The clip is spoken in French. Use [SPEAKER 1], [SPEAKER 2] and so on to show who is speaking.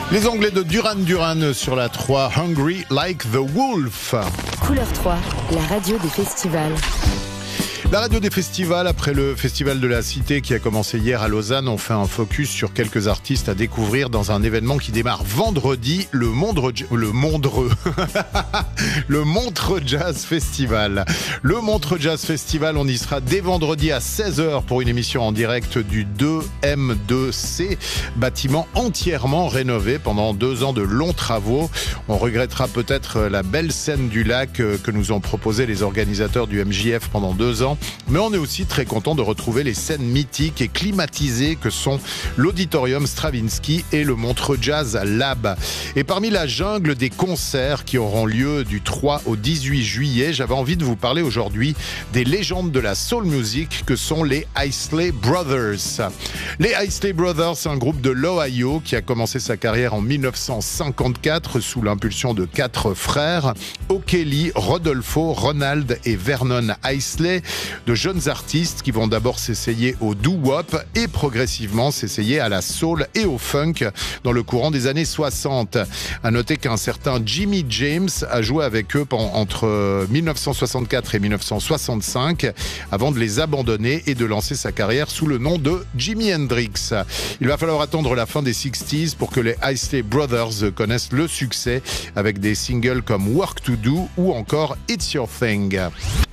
[SPEAKER 1] Les Anglais de Duran Duran sur la 3, Hungry Like the Wolf.
[SPEAKER 2] Couleur 3, la radio des festivals.
[SPEAKER 1] La radio des festivals, après le Festival de la Cité qui a commencé hier à Lausanne, on fait un focus sur quelques artistes à découvrir dans un événement qui démarre vendredi, le Montreux Jazz Festival. Le Montreux Jazz Festival, on y sera dès vendredi à 16h pour une émission en direct du 2M2C, bâtiment entièrement rénové pendant 2 ans de longs travaux. On regrettera peut-être la belle scène du lac que nous ont proposé les organisateurs du MJF pendant 2 ans. Mais on est aussi très content de retrouver les scènes mythiques et climatisées que sont l'Auditorium Stravinsky et le Montreux Jazz Lab. Et parmi la jungle des concerts qui auront lieu du 3 au 18 juillet, j'avais envie de vous parler aujourd'hui des légendes de la soul music que sont les Isley Brothers. Les Isley Brothers, c'est un groupe de l'Ohio qui a commencé sa carrière en 1954 sous l'impulsion de 4 frères, O'Kelly, Rodolfo, Ronald et Vernon Isley. De jeunes artistes qui vont d'abord s'essayer au doo-wop et progressivement s'essayer à la soul et au funk dans le courant des années 60. À noter qu'un certain Jimmy James a joué avec eux entre 1964 et 1965 avant de les abandonner et de lancer sa carrière sous le nom de Jimi Hendrix. Il va falloir attendre la fin des 60s pour que les Isley Brothers connaissent le succès avec des singles comme Work to Do ou encore It's Your Thing.